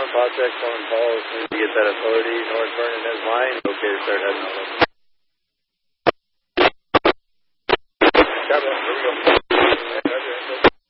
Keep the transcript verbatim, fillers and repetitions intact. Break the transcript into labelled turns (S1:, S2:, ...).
S1: One Patek, one Paul, as soon as you get that authority, North Vernon has mine, okay to start heading on up. Copy, here we go.